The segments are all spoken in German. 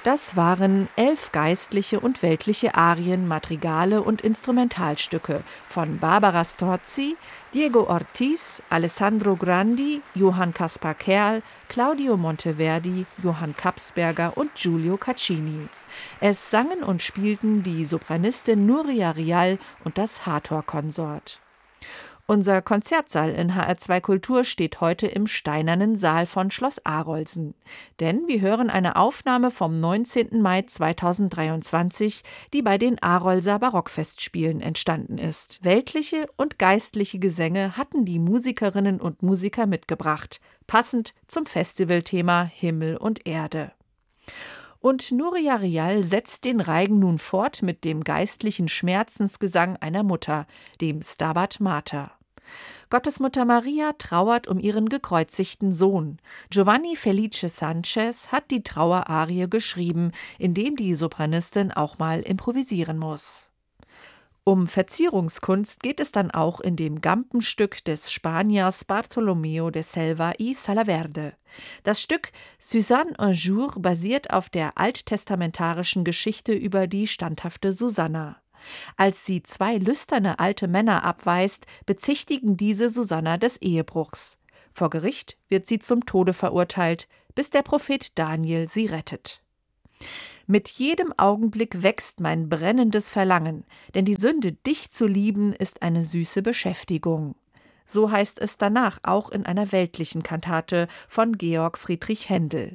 Das waren 11 geistliche und weltliche Arien, Madrigale und Instrumentalstücke von Barbara Strozzi, Diego Ortiz, Alessandro Grandi, Johann Caspar Kerl, Claudio Monteverdi, Johann Kapsberger und Giulio Caccini. Es sangen und spielten die Sopranistin Nuria Rial und das Hathor-Konsort. Unser Konzertsaal in HR2 Kultur steht heute im Steinernen Saal von Schloss Arolsen. Denn wir hören eine Aufnahme vom 19. Mai 2023, die bei den Arolser Barockfestspielen entstanden ist. Weltliche und geistliche Gesänge hatten die Musikerinnen und Musiker mitgebracht, passend zum Festivalthema Himmel und Erde. Und Nuria Rial setzt den Reigen nun fort mit dem geistlichen Schmerzensgesang einer Mutter, dem Stabat Mater. Gottesmutter Maria trauert um ihren gekreuzigten Sohn. Giovanni Felice Sanchez hat die Trauerarie geschrieben, indem die Sopranistin auch mal improvisieren muss. Um Verzierungskunst geht es dann auch in dem Gampenstück des Spaniers Bartolomeo de Selva y Salaverde. Das Stück Suzanne un jour basiert auf der alttestamentarischen Geschichte über die standhafte Susanna. Als sie 2 lüsterne alte Männer abweist, bezichtigen diese Susanna des Ehebruchs. Vor Gericht wird sie zum Tode verurteilt, bis der Prophet Daniel sie rettet. Mit jedem Augenblick wächst mein brennendes Verlangen, denn die Sünde, dich zu lieben, ist eine süße Beschäftigung. So heißt es danach auch in einer weltlichen Kantate von Georg Friedrich Händel.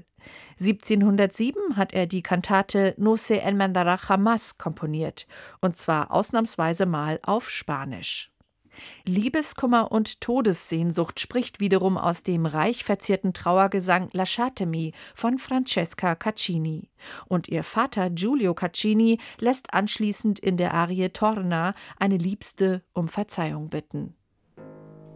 1707 hat er die Kantate No se enmendará jamás komponiert, und zwar ausnahmsweise mal auf Spanisch. Liebeskummer und Todessehnsucht spricht wiederum aus dem reich verzierten Trauergesang Lasciatemi von Francesca Caccini. Und ihr Vater Giulio Caccini lässt anschließend in der Arie Torna eine Liebste um Verzeihung bitten.